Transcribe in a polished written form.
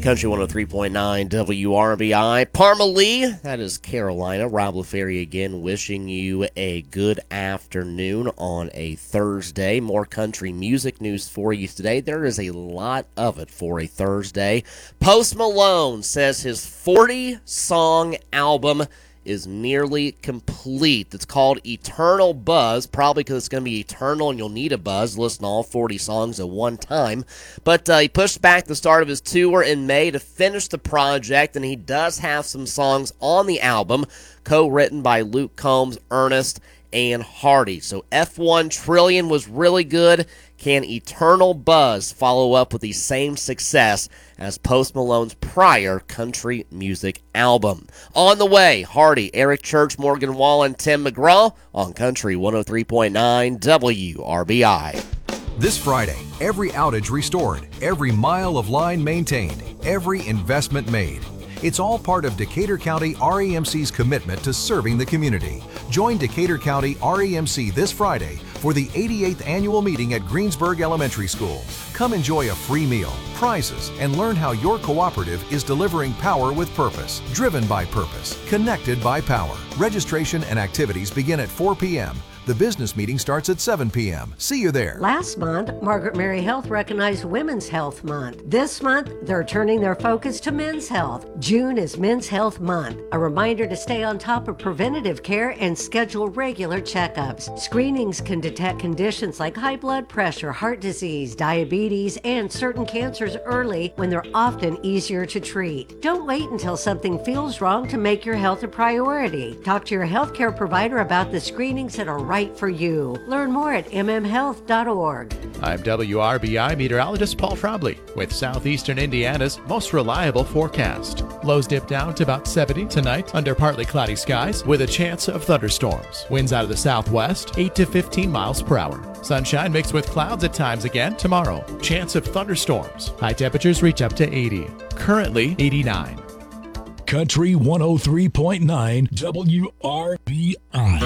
Country 103.9 WRBI. Parma-Lee, that is Carolina. Rob LaFerry again wishing you a good afternoon on a Thursday. More country music news for you today. There is a lot of it for a Thursday. Post Malone says his 40-song album is nearly complete. It's called Eternal Buzz, probably because it's going to be eternal and you'll need a buzz. Listen to all 40 songs at one time. But he pushed back the start of his tour in May to finish the project, and he does have some songs on the album co-written by Luke Combs, Ernest, and Hardy. So F1 Trillion was really good. Can Eternal Buzz follow up with the same success as Post Malone's prior country music album? On the way, Hardy, Eric Church, Morgan Wall, and Tim McGraw on Country 103.9 WRBI. This Friday, every outage restored, every mile of line maintained, every investment made. It's all part of Decatur County REMC's commitment to serving the community. Join Decatur County REMC this Friday for the 88th annual meeting at Greensburg Elementary School. Come enjoy a free meal, prizes, and learn how your cooperative is delivering power with purpose, driven by purpose, connected by power. Registration and activities begin at 4 p.m. The business meeting starts at 7 p.m. See you there. Last month, Margaret Mary Health recognized Women's Health Month. This month, they're turning their focus to men's health. June is Men's Health Month, a reminder to stay on top of preventative care and schedule regular checkups. Screenings can detect conditions like high blood pressure, heart disease, diabetes, and certain cancers early when they're often easier to treat. Don't wait until something feels wrong to make your health a priority. Talk to your healthcare provider about the screenings that are right for you. Learn more at mmhealth.org. I'm WRBI meteorologist Paul Trombley with Southeastern Indiana's most reliable forecast. Lows dip down to about 70 tonight under partly cloudy skies with a chance of thunderstorms. Winds out of the southwest, 8 to 15 miles per hour. Sunshine mixed with clouds at times again tomorrow. Chance of thunderstorms. High temperatures reach up to 80. Currently 89. Country 103.9 WRBI.